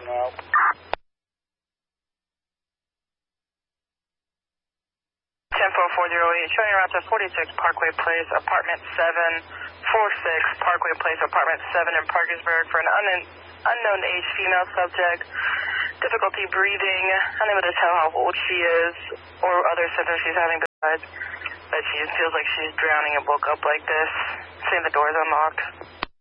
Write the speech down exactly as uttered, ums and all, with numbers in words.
now. ten four four zero eight, showing your route to forty-six Parkway Place, apartment seven, forty-six Parkway Place, apartment seven in Parkersburg for an unknown, unknown age female subject. Difficulty breathing, unable to tell how old she is or other symptoms she's having besides that she feels like she's drowning and woke up like this. Saying the door's unlocked.